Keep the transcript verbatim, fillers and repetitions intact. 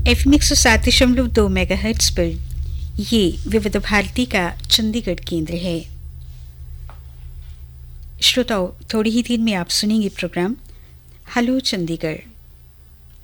F M एक सौ सात दशमलव दो मेगा हर्ट्ज पर ये विविध भारती का चंडीगढ़ केंद्र है। श्रोताओं, थोड़ी ही देर में आप सुनेंगे प्रोग्राम हेलो चंडीगढ़।